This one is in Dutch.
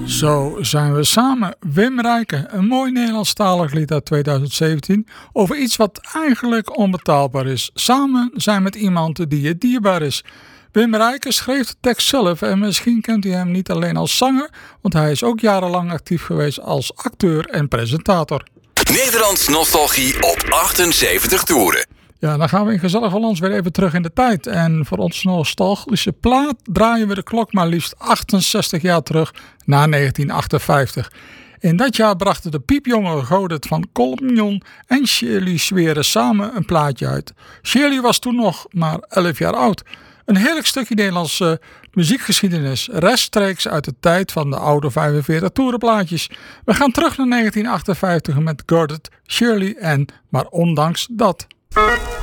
Zo zijn we samen. Wim Rijken, een mooi Nederlandstalig lied uit 2017 over iets wat eigenlijk onbetaalbaar is. Samen zijn met iemand die je dierbaar is. Wim Rijken schreef de tekst zelf en misschien kent u hem niet alleen als zanger, want hij is ook jarenlang actief geweest als acteur en presentator. Nederlands nostalgie op 78 toeren. Ja, dan gaan we in Gezellig Hollands weer even terug in de tijd. En voor ons nostalgische plaat draaien we de klok maar liefst 68 jaar terug naar 1958. In dat jaar brachten de piepjonge Godert van Colmjon en Shirley Zweren samen een plaatje uit. Shirley was toen nog maar 11 jaar oud. Een heerlijk stukje Nederlandse muziekgeschiedenis, rechtstreeks uit de tijd van de oude 45 toerenplaatjes. We gaan terug naar 1958 met Godert, Shirley en Maar Ondanks Dat.